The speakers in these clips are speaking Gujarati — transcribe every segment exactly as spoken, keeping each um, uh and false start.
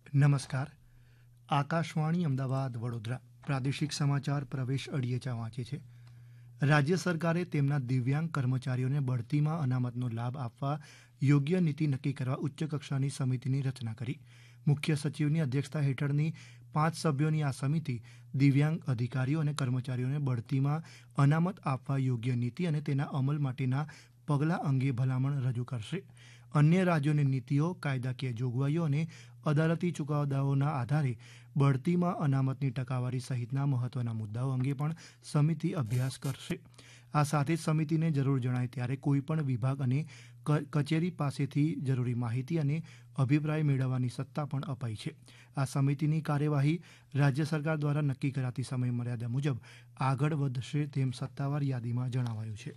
નમસ્કાર. આકાશવાણી અમદાવાદ વડોદરા પ્રાદેશિક સમાચાર પ્રવેશ અડિયેચા વાંચે છે. રાજ્ય સરકારે તેમના દિવ્યાંગ કર્મચારીઓને બઢતીમાં અનામતનો લાભ આપવા યોગ્ય નીતિ નક્કી કરવા ઉચ્ચ કક્ષાની સમિતિની રચના કરી. મુખ્ય સચિવની અધ્યક્ષતા હેઠળની પાંચ સભ્યોની આ સમિતિ દિવ્યાંગ અધિકારીઓ અને કર્મચારીઓને બઢતીમાં અનામત આપવા યોગ્ય નીતિ અને તેના અમલ માટેના પગલાં અંગે ભલામણ રજૂ કરશે. અન્ય રાજ્યોની નીતિઓ, કાયદાકીય જોગવાઈઓ અને અદાલતી ચુકાદાઓના આધારે બઢતીમાં અનામતની ટકાવારી સહિતના મહત્વના મુદ્દાઓ અંગે પણ સમિતિ અભ્યાસ કરશે. આ સાથે જ સમિતિને જરૂર જણાય ત્યારે કોઈપણ વિભાગ અને કચેરી પાસેથી જરૂરી માહિતી અને અભિપ્રાય મેળવવાની સત્તા પણ અપાઈ છે. આ સમિતિની કાર્યવાહી રાજ્ય સરકાર દ્વારા નક્કી કરાતી સમય મર્યાદા મુજબ આગળ વધશે તેમ સત્તાવાર યાદીમાં જણાવાયું છે.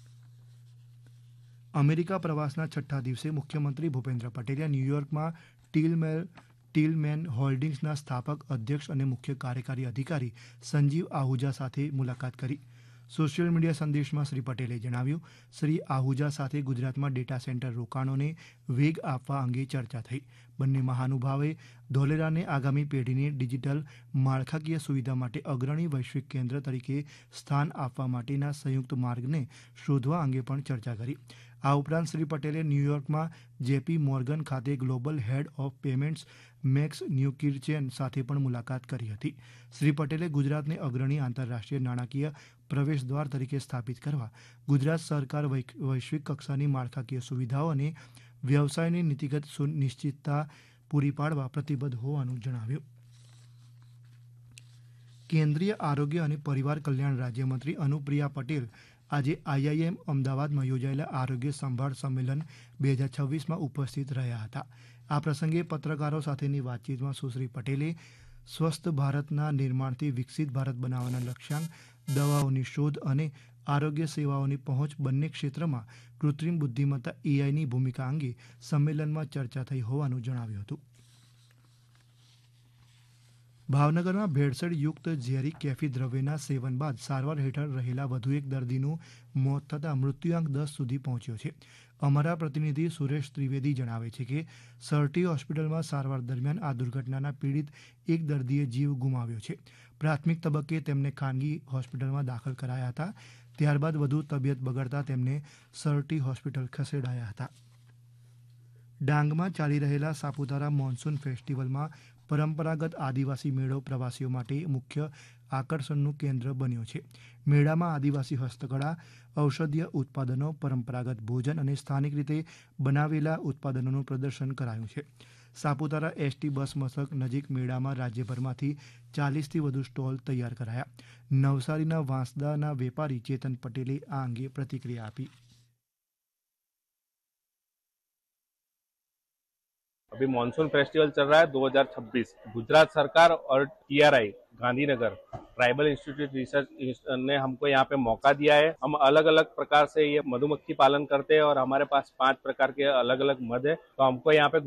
અમેરિકા પ્રવાસના છઠ્ઠા દિવસે મુખ્યમંત્રી ભૂપેન્દ્ર પટેલે ન્યૂયોર્કમાં ટીલમેલ ટીલમેન હોલ્ડિંગ્સના સ્થાપક, અધ્યક્ષ અને મુખ્ય કાર્યકારી અધિકારી સંજીવ આહુજા સાથે મુલાકાત કરી. સોશિયલ મીડિયા સંદેશમાં શ્રી પટેલે જણાવ્યું, શ્રી આહુજા સાથે ગુજરાતમાં ડેટા સેન્ટર રોકાણોને વેગ આપવા અંગે ચર્ચા થઈ. બંને મહાનુભાવે ધોલેરાને આગામી પેઢીની ડિજિટલ માળખાકીય સુવિધા માટે અગ્રણી વૈશ્વિક કેન્દ્ર તરીકે સ્થાન આપવા માટેના સંયુક્ત માર્ગને શોધવા અંગે પણ ચર્ચા કરી. આ ઉપરાંત શ્રી પટેલે ન્યૂયોર્કમાં જેપી મોર્ગન ખાતે global head of payments max ન્યુકિરચેન સાથે પણ મુલાકાત કરી હતી. શ્રી પટેલે ગુજરાતને અગ્રણી આંતરરાષ્ટ્રીય નાણાકીય પ્રવેશદ્વાર તરીકે સ્થાપિત કરવા ગુજરાત સરકાર વૈશ્વિક કક્ષાની માળખાકીય સુવિધાઓ અને વ્યવસાયની નીતિગત સુનિશ્ચિતતા પૂરી પાડવા પ્રતિબદ્ધ હોવાનું જણાવ્યું. કેન્દ્રીય આરોગ્ય અને પરિવાર કલ્યાણ રાજ્યમંત્રી અનુપ્રિયા પટેલ આજે આઈઆઈએમ અમદાવાદમાં યોજાયેલા આરોગ્ય સંભાળ સંમેલન બે હજાર છવ્વીસમાં ઉપસ્થિત રહ્યા હતા. આ પ્રસંગે પત્રકારો સાથેની વાતચીતમાં સુશ્રી પટેલે સ્વસ્થ ભારતના નિર્માણથી વિકસિત ભારત બનાવવાના લક્ષ્યાંક, દવાઓની શોધ અને આરોગ્ય સેવાઓની પહોંચ બંને ક્ષેત્રમાં કૃત્રિમ બુદ્ધિમત્તા એઆઈની ભૂમિકા અંગે સંમેલનમાં ચર્ચા થઈ હોવાનું જણાવ્યું હતું. ભાવનગરમાં ભેળસેળ યુક્ત ઝેરી કેફી દ્રવ્યના સેવન બાદ સારવાર હેઠળ રહેલા વધુ એક દર્દીનું મોત થતાં મૃત્યુઆંક દસ સુધી પહોંચ્યો છે. અમારા પ્રતિનિધિ સુરેશ ત્રિવેદી જણાવે છે કે સરટી હોસ્પિટલમાં સારવાર દરમિયાન આ દુર્ઘટનાના પીડિત એક દર્દીએ જીવ ગુમાવ્યો છે. પ્રાથમિક તબક્કે તેમને ખાનગી હોસ્પિટલમાં દાખલ કરાયા હતા. ત્યારબાદ વધુ તબિયત બગડતા તેમને સરટી હોસ્પિટલ ખસેડાયા હતા. ડાંગમાં ચાલી રહેલા સાપુતારા મોન્સૂન ફેસ્ટિવલમાં પરંપરાગત આદિવાસી મેળો પ્રવાસીઓ માટે મુખ્ય આકર્ષણનું કેન્દ્ર બન્યો છે. મેળામાં આદિવાસી હસ્તકળા, ઔષધીય ઉત્પાદનો, પરંપરાગત ભોજન અને સ્થાનિક રીતે બનાવેલા ઉત્પાદનોનું પ્રદર્શન કરાયું છે. સાપુતારા એસટી બસ મથક નજીક મેળામાં રાજ્યભરમાંથી ચાલીસથી વધુ સ્ટોલ તૈયાર કરાયા. નવસારીના વાંસદાના વેપારી ચેતન પટેલે આ અંગે પ્રતિક્રિયા આપી. अभी मानसून फेस्टिवल चल रहा है दो हज़ार छब्बीस. गुजरात सरकार और TRI Gandhinagar tribal institute research ने हमको यहाँ पे मौका दिया है. हम अलग अलग प्रकार से ये मधुमक्खी पालन करते हैं और हमारे पास पांच प्रकार के अलग अलग मध है. तो हमको यहाँ पे